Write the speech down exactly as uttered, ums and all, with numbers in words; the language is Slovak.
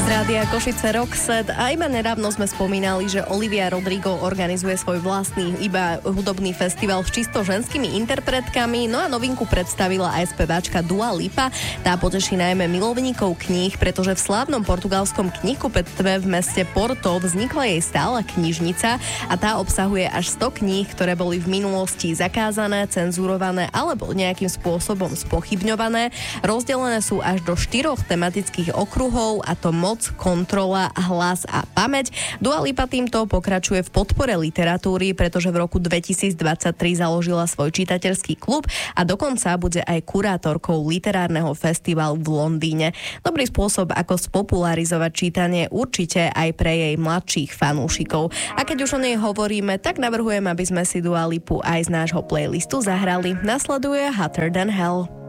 Rádia Košice Rockset. A iba nedávno sme spomínali, že Olivia Rodrigo organizuje svoj vlastný iba hudobný festival s čisto ženskými interpretkami. No a novinku predstavila aj speváčka Dua Lipa. Tá poteší najmä milovníkov kníh, pretože v slávnom portugalskom knihkupectve v meste Porto vznikla jej stála knižnica a tá obsahuje až sto kníh, ktoré boli v minulosti zakázané, cenzurované alebo nejakým spôsobom spochybňované. Rozdelené sú až do štyroch tematických okruhov, a to moc, kontrola, hlas a pamäť. Dua Lipa týmto pokračuje v podpore literatúry, pretože v roku dvetisícdvadsaťtri založila svoj čitateľský klub a dokonca bude aj kurátorkou literárneho festivalu v Londýne. Dobrý spôsob, ako spopularizovať čítanie určite aj pre jej mladších fanúšikov. A keď už o nej hovoríme, tak navrhujem, aby sme si Dua Lipu aj z nášho playlistu zahrali. Nasleduje Hotter Than Hell.